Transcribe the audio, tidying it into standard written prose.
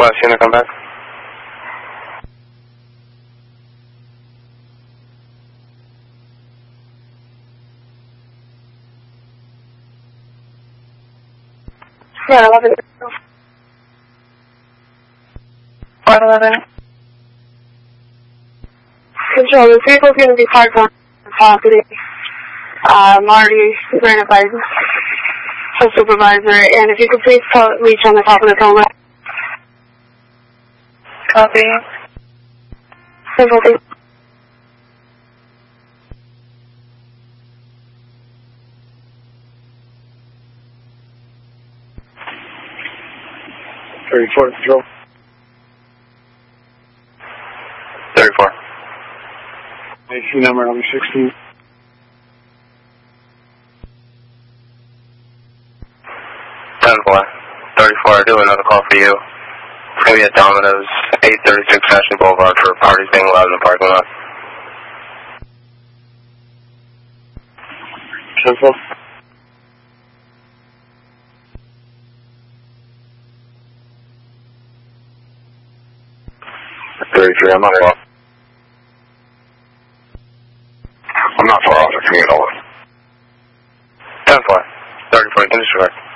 last unit come back? Yeah, 11. 11. Control, the vehicle's going to be parked on the property. Marty, granted by the supervisor, and if you could please reach on the top of the phone line. Copy. Simple. 34 control. 34. AC number 16. 10-4. 34, do another call for you. It's going to be at Domino's, 836 Fashion Boulevard for parties being allowed in the parking lot. 10-4. 33, I'm not far. I'm not far off, I can get over. 10-4. 34, you can disregard.